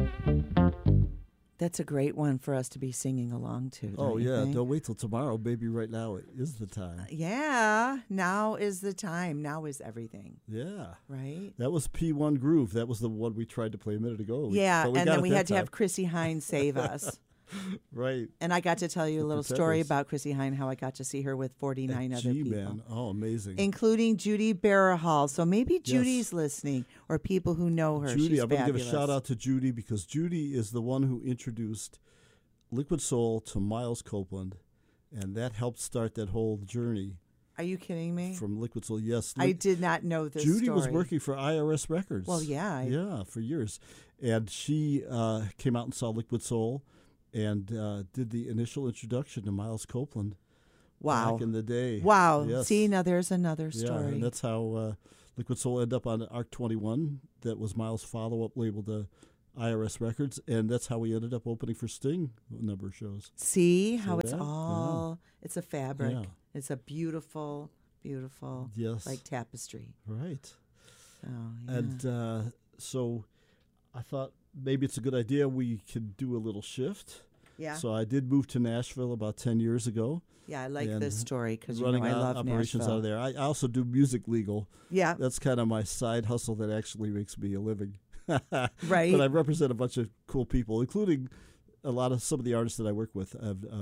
That's a great one for us to be singing along to. Oh, you yeah. think? Don't wait till tomorrow. Maybe right now is the time. Yeah. Now is the time. Now is everything. Yeah. Right? That was P1 Groove. That was the one we tried to play a minute ago. Yeah. But And got then it we that had to time. have Chrissy Hine save us. Right. And I got to tell you a The little story Pretenders. about Chrissy Hine, how I got to see her with 49 At other people. G-Man. Oh, amazing. Including Judy Barahal. So maybe Judy's listening, or people who know her. Judy, She's I'm going to give a fabulous. shout out to Judy because Judy is the one who introduced Liquid Soul to Miles Copeland, and that helped start that whole journey Are you kidding me? from Liquid Soul. Yes. I did not know this Judy story. was working for IRS Records. Well, yeah. Yeah, for years. And she came out and saw Liquid Soul and did the initial introduction to Miles Copeland Wow. back in the day. Wow. Yes. See, now there's another Yeah, story. and that's how Liquid Soul ended up on ARC 21. That was Miles' follow-up label to IRS Records, and that's how we ended up opening for Sting a number of shows. See how See it's that? all, it's a fabric. Yeah. It's a beautiful, beautiful, Yes. like tapestry. Right. So, yeah. And so I thought maybe it's a good idea we could do a little shift. yeah. So I did move to Nashville about 10 years ago. Yeah, I like and this story because you know running I love operations Nashville. out of there. I also do music legal. Yeah, That's kind of my side hustle that actually makes me a living. right. But I represent a bunch of cool people, including some of the artists that I work with.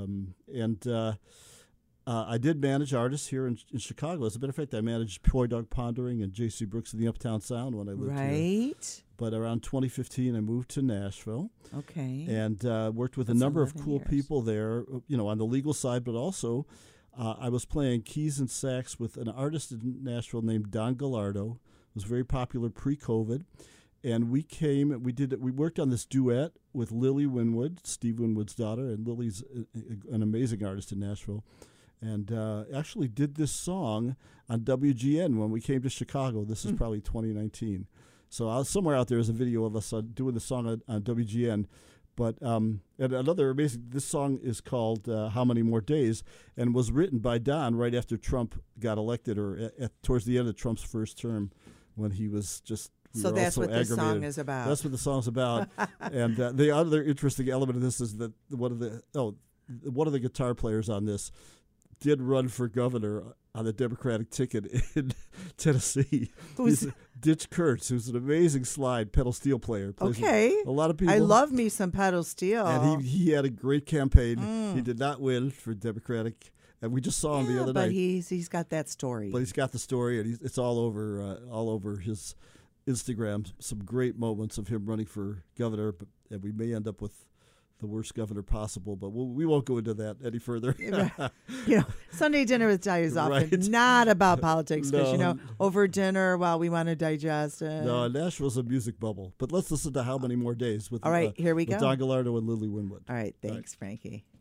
I did manage artists here in Chicago. As a matter of fact, I managed Poi Dog Pondering and J.C. Brooks in the Uptown Sound when I lived here. Right. But around 2015, I moved to Nashville Okay. and worked with That's a number of 11 cool years. people there, on the legal side, but also I was playing keys and sax with an artist in Nashville named Don Gallardo. It was very popular pre-COVID. And we worked on this duet with Lily Winwood, Steve Winwood's daughter, and Lily's an amazing artist in Nashville. And actually did this song on WGN when we came to Chicago. This is probably 2019. So somewhere out there is a video of us doing the song on WGN. But and another amazing, this song is called How Many More Days, and was written by Don right after Trump got elected, or towards the end of Trump's first term, when he was just. So that's what this song is about. That's what the song's about. And the other interesting element of this is that one of the guitar players on this did run for governor on the Democratic ticket in Tennessee. Who's Ditch Kurtz, who's an amazing slide pedal steel player. Plays with okay? a lot of people. I love me some pedal steel. And he had a great campaign. He did not win for Democratic. And we just saw him the other but night. he's got that story. But he's got the story, and it's all over his Instagram. Some great moments of him running for governor, and we may end up with the worst governor possible, but we won't go into that any further. Sunday dinner with Ty is often Right. not about politics because, No. over dinner while we want to digest it. No, Nashville's a music bubble. But let's listen to How Many More Days with All right, here we with go. Don Gallardo and Lily Winwood. All right, thanks, Frankie.